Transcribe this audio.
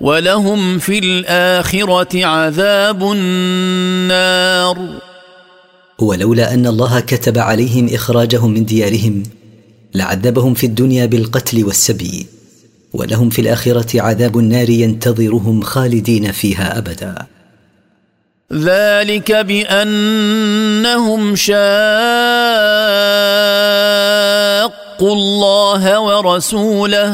ولهم في الآخرة عذاب النار. ولولا أن الله كتب عليهم إخراجهم من ديارهم لعذبهم في الدنيا بالقتل والسبي، ولهم في الآخرة عذاب النار ينتظرهم خالدين فيها أبدا. ذلك بأنهم شاقوا الله ورسوله